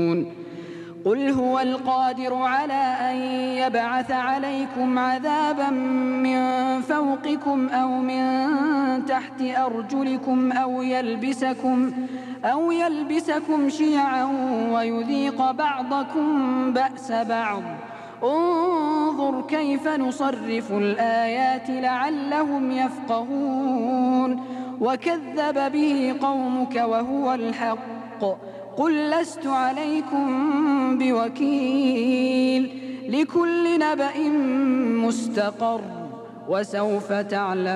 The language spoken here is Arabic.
قل هو القادر على أن يبعث عليكم عذابا من فوقكم أو من تحت أرجلكم أو يلبسكم شيعا ويذيق بعضكم بأس بعض. انظر كيف نصرف الآيات لعلهم يفقهون. وكذب به قومك وهو الحق. قل لست عليكم بوكيل. لكل نبأ مستقر وسوف تعلمون.